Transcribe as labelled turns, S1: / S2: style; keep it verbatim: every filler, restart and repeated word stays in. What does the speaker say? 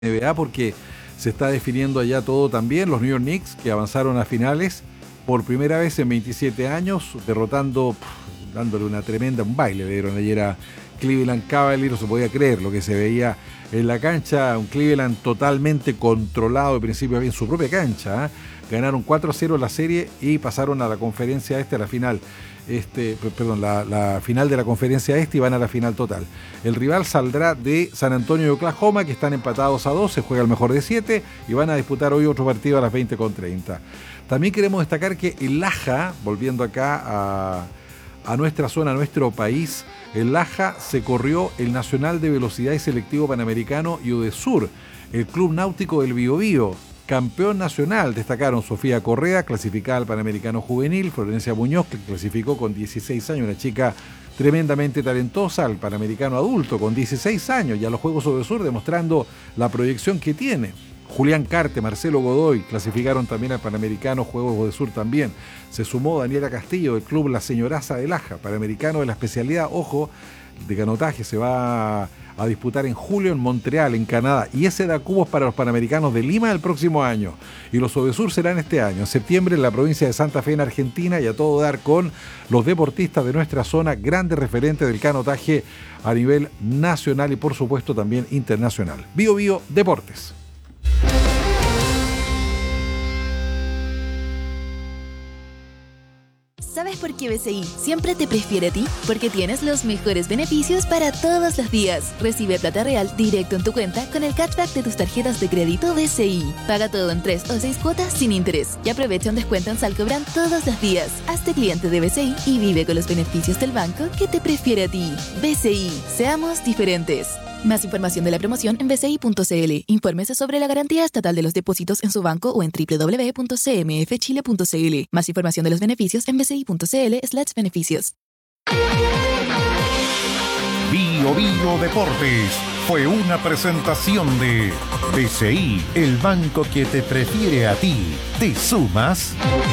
S1: N B A porque se está definiendo allá todo también. Los New York Knicks, que avanzaron a finales por primera vez en veintisiete años, derrotando, pff, dándole una tremenda, un baile le dieron ayer a Cleveland Cavaliers. No se podía creer lo que se veía en la cancha, un Cleveland totalmente controlado de principio a fin, su propia cancha, ¿eh? Ganaron cuatro a cero la serie y pasaron a la conferencia este, a la final. Este, perdón, la, la final de la conferencia este y van a la final total. El rival saldrá de San Antonio y Oklahoma, que están empatados a dos, se juega el mejor de siete y van a disputar hoy otro partido a las veinte con treinta. También queremos destacar que el Laja, volviendo acá a, a nuestra zona, a nuestro país, el Laja se corrió el Nacional de Velocidad y Selectivo Panamericano y UDESUR, el Club Náutico del Biobío. Campeón nacional, destacaron Sofía Correa, clasificada al Panamericano Juvenil, Florencia Muñoz, que clasificó con dieciséis años, una chica tremendamente talentosa, al Panamericano Adulto con dieciséis años, y a los Juegos UDESUR demostrando la proyección que tiene. Julián Carte, Marcelo Godoy clasificaron también al Panamericano Juegos UDESUR también. Se sumó Daniela Castillo del Club La Señoraza de Laja, Panamericano de la especialidad, ojo, de canotaje, se va a disputar en julio en Montreal, en Canadá, y ese da cubos para los Panamericanos de Lima el próximo año, y los UDESUR serán este año, en septiembre en la provincia de Santa Fe en Argentina, y a todo dar con los deportistas de nuestra zona, grandes referentes del canotaje a nivel nacional y por supuesto también internacional. Bio Bio Deportes.
S2: ¿Sabes por qué B C I siempre te prefiere a ti? Porque tienes los mejores beneficios para todos los días. Recibe plata real directo en tu cuenta con el cashback de tus tarjetas de crédito B C I. Paga todo en tres o seis cuotas sin interés y aprovecha un descuento en Salcobran todos los días. Hazte cliente de B C I y vive con los beneficios del banco que te prefiere a ti. B C I, seamos diferentes. Más información de la promoción en b c i punto c l. Infórmese sobre la garantía estatal de los depósitos en su banco o en doble u doble u doble u punto c m f chile punto c l. Más información de los beneficios en b c i punto c l slash beneficios.
S3: Bio Bio Deportes fue una presentación de B C I, el banco que te prefiere a ti. ¿Te sumas?